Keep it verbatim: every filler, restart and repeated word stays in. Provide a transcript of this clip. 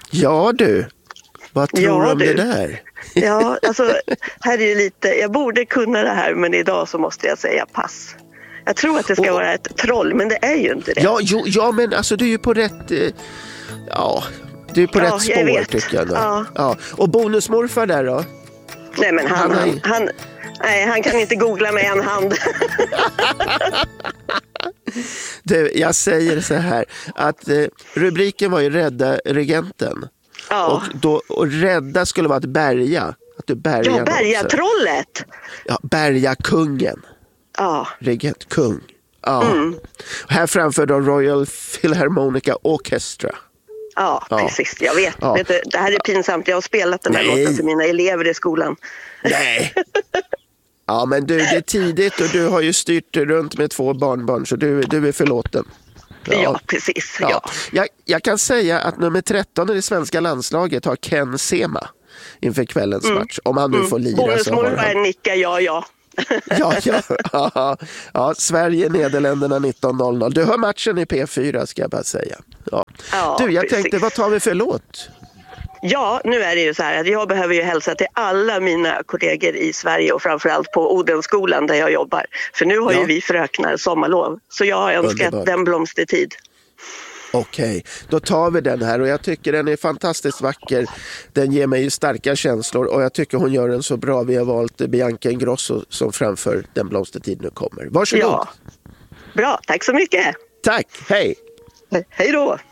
Ja du, vad tror Ja, du om du. det där? Ja, alltså här är ju lite, jag borde kunna det här men idag så måste jag säga pass. Jag tror att det ska Och, vara ett troll men det är ju inte det. Ja, jo, ja men alltså du är ju på rätt, eh, ja, du är på Ja, rätt jag spår vet. tycker jag. Då. Ja. Ja. Och bonusmorfar där då? Nej men han, Han har han, ju- han, nej, han kan inte googla med en hand. Du, jag säger så här, att eh, rubriken var ju Rädda regenten. Ja, Och, då, och rädda skulle vara att bärga. Att du bärgar ja någon, så. bergatrollet. Ja, bärga kungen. Ja, Regent, kung. Ja. Mm. Här framför då Royal Philharmonica Orchestra. ja, Ja. precis, jag vet. Ja. vet du, det här är pinsamt, jag har spelat den här Nej. låten för mina elever i skolan. Nej. Ja, men du, det är tidigt och du har ju styrt runt med två barnbarn så du, du är förlåten. Ja, precis. Ja. Ja. Jag, jag kan säga att nummer tretton i det svenska landslaget har Ken Sema inför kvällens Mm. match. Om han nu får lira så har Bonusmorfar han... nickar ja, ja. Ja, ja, ja, ja, Sverige-Nederländerna nitton noll noll. Du hör matchen i P fyra ska jag bara säga. Ja. Ja, Du, jag precis. tänkte, vad tar vi för låt? Ja, nu är det ju så här att jag behöver ju hälsa till alla mina kollegor i Sverige och framförallt på Odensskolan där jag jobbar. För nu har Ja. ju vi fröknar sommarlov. Så jag har önskat Underbart. Den blomstertid. Okej, då tar vi den här och jag tycker den är fantastiskt vacker. Den ger mig starka känslor och jag tycker hon gör den så bra. Vi har valt Bianca Ingrosso som framför Den blomstertid nu kommer. Varsågod. Ja, bra. Tack så mycket. Tack, hej! Hej då.